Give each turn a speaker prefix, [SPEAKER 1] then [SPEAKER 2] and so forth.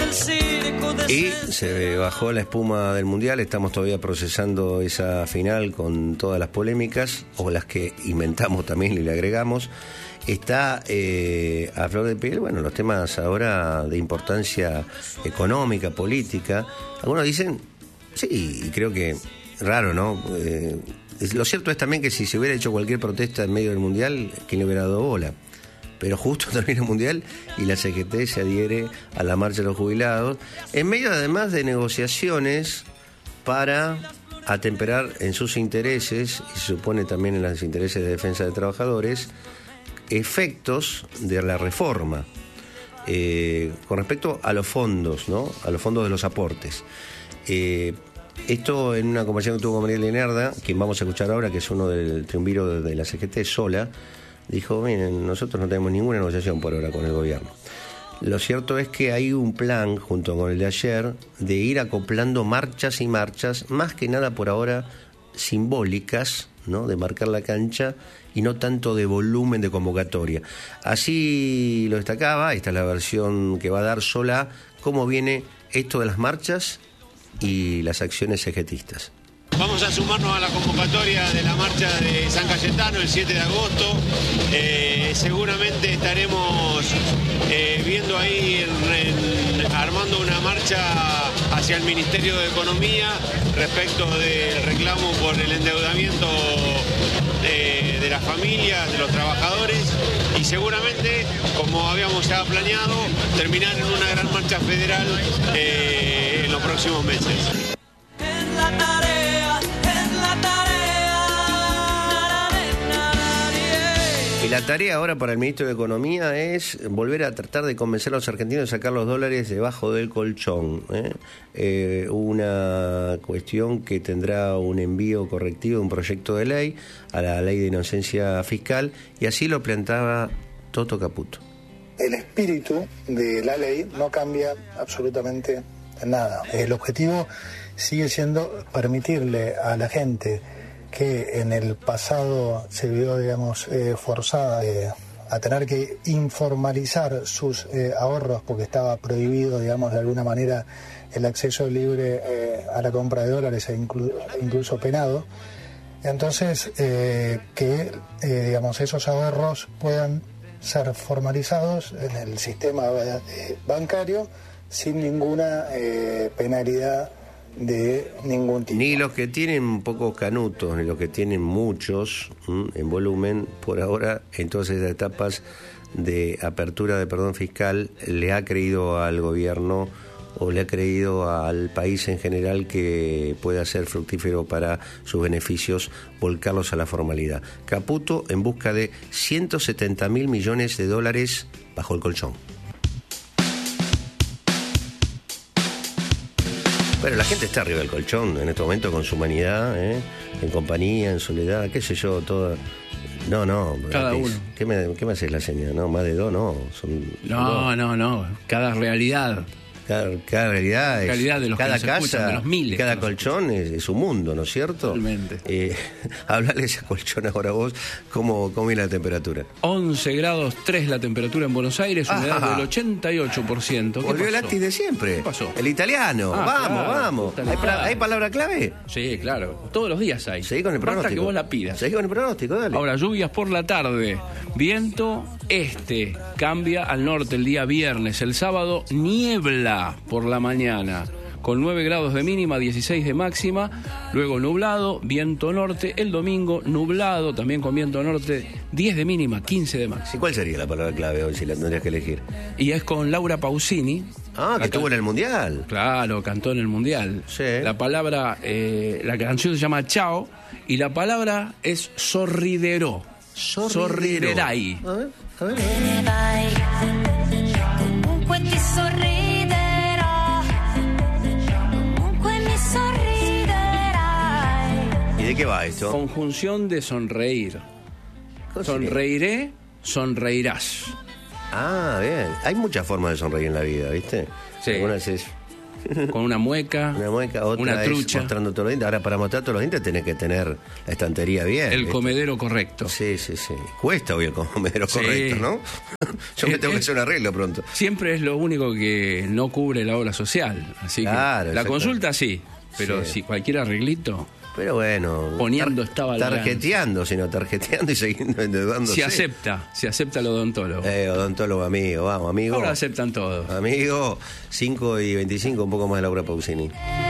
[SPEAKER 1] Y se bajó la espuma del Mundial, estamos todavía procesando esa final con todas las polémicas, o las que inventamos también y le agregamos. Está a flor de piel, bueno, los temas ahora de importancia económica, política. Algunos dicen, sí, y creo que raro, ¿no? Lo cierto es también que si se hubiera hecho cualquier protesta en medio del Mundial, ¿quién le hubiera dado bola? Pero justo termina el Mundial y la CGT se adhiere a la marcha de los jubilados, en medio además de negociaciones para atemperar en sus intereses, y se supone también en los intereses de defensa de trabajadores, efectos de la reforma con respecto a los fondos, ¿no? A los fondos de los aportes. Esto en una conversación que tuvo con María Leonarda, quien vamos a escuchar ahora, que es uno del triunviro de la CGT sola, dijo, miren, nosotros no tenemos ninguna negociación por ahora con el gobierno. Lo cierto es que hay un plan, junto con el de ayer, de ir acoplando marchas y marchas, más que nada por ahora simbólicas, ¿no? De marcar la cancha y no tanto de volumen de convocatoria. Así lo destacaba, esta es la versión que va a dar sola, cómo viene esto de las marchas y las acciones cegetistas.
[SPEAKER 2] Vamos a sumarnos a la convocatoria de la marcha de San Cayetano el 7 de agosto. Seguramente estaremos viendo ahí, armando una marcha hacia el Ministerio de Economía respecto del reclamo por el endeudamiento de las familias, de los trabajadores, y seguramente, como habíamos ya planeado, terminar en una gran marcha federal en los próximos meses.
[SPEAKER 1] Y la tarea ahora para el ministro de Economía es volver a tratar de convencer a los argentinos de sacar los dólares debajo del colchón. Una cuestión que tendrá un envío correctivo de un proyecto de ley a la ley de inocencia fiscal, y así lo planteaba Toto Caputo.
[SPEAKER 3] El espíritu de la ley no cambia absolutamente nada. El objetivo sigue siendo permitirle a la gente que en el pasado se vio, digamos, forzada a tener que informalizar sus ahorros porque estaba prohibido, digamos, de alguna manera el acceso libre a la compra de dólares e incluso penado. Entonces, digamos, esos ahorros puedan ser formalizados en el sistema bancario sin ninguna penalidad de ningún tipo.
[SPEAKER 1] Ni los que tienen pocos canutos, ni los que tienen muchos en volumen, por ahora, en todas estas etapas de apertura de perdón fiscal, le ha creído al gobierno o le ha creído al país en general que pueda ser fructífero para sus beneficios volcarlos a la formalidad. Caputo en busca de 170.000 millones de dólares bajo el colchón. Bueno, la gente está arriba del colchón en este momento con su humanidad, en compañía, en soledad, qué sé yo, toda. No.
[SPEAKER 4] Cada uno.
[SPEAKER 1] ¿Qué me haces la señal? No, más de dos, no.
[SPEAKER 4] No. Cada realidad.
[SPEAKER 1] Cada realidad es,
[SPEAKER 4] calidad de los
[SPEAKER 1] cada
[SPEAKER 4] que
[SPEAKER 1] casa,
[SPEAKER 4] escuchan, de los miles,
[SPEAKER 1] cada colchón es un mundo, ¿no es cierto?
[SPEAKER 4] Totalmente.
[SPEAKER 1] Hablale de ese colchón ahora vos, ¿cómo viene la temperatura?
[SPEAKER 4] 11 grados 3 la temperatura en Buenos Aires, humedad del 88%.
[SPEAKER 1] Volvió el actis de siempre.
[SPEAKER 4] ¿Qué pasó?
[SPEAKER 1] El italiano. Vamos. ¿Hay palabra clave?
[SPEAKER 4] Sí, claro. Todos los días hay.
[SPEAKER 1] Seguí con el pronóstico.
[SPEAKER 4] Basta que vos la pidas.
[SPEAKER 1] Seguí con el pronóstico, dale.
[SPEAKER 4] Ahora, lluvias por la tarde. Viento cambia al norte el día viernes. El sábado, niebla por la mañana, con 9 grados de mínima, 16 de máxima, luego nublado, viento norte, el domingo nublado, también con viento norte, 10 de mínima, 15 de máxima.
[SPEAKER 1] ¿Y cuál sería la palabra clave hoy si la tendrías que elegir?
[SPEAKER 4] Y es con Laura Pausini.
[SPEAKER 1] Que estuvo en el Mundial.
[SPEAKER 4] Claro, cantó en el Mundial.
[SPEAKER 1] Sí.
[SPEAKER 4] La palabra, la canción se llama Chao, y la palabra es sorrideró. Sorriderai.
[SPEAKER 1] A ver. ¿Y de qué va esto?
[SPEAKER 4] Conjunción de sonreír. Sonreiré, sonreirás.
[SPEAKER 1] Bien. Hay muchas formas de sonreír en la vida, ¿viste?
[SPEAKER 4] Sí.
[SPEAKER 1] Algunas es
[SPEAKER 4] con una mueca,
[SPEAKER 1] otra
[SPEAKER 4] una
[SPEAKER 1] es
[SPEAKER 4] trucha.
[SPEAKER 1] mostrando todos los dientes. Ahora, para mostrar todos los dientes tenés que tener la estantería bien.
[SPEAKER 4] El
[SPEAKER 1] ¿viste?
[SPEAKER 4] comedero correcto.
[SPEAKER 1] Sí. Cuesta hoy el comedero correcto, ¿no? Yo me tengo que hacer un arreglo pronto.
[SPEAKER 4] Siempre es lo único que no cubre la obra social. Así
[SPEAKER 1] Claro,
[SPEAKER 4] que la
[SPEAKER 1] exacto.
[SPEAKER 4] consulta sí, pero
[SPEAKER 1] Sí.
[SPEAKER 4] si cualquier arreglito
[SPEAKER 1] Pero bueno,
[SPEAKER 4] Poniendo estaba al
[SPEAKER 1] tarjeteando y siguiendo endeudándose.
[SPEAKER 4] se acepta el odontólogo.
[SPEAKER 1] Odontólogo amigo, vamos, amigo.
[SPEAKER 4] Ahora aceptan todo.
[SPEAKER 1] Amigo, 5:25, un poco más de Laura Pausini.